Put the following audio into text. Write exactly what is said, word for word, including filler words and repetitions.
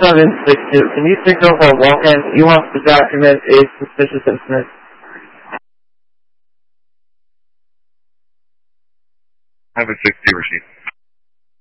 seven six two, can you signal for walk-in? You want to document a suspicious incident? seven six two, receive.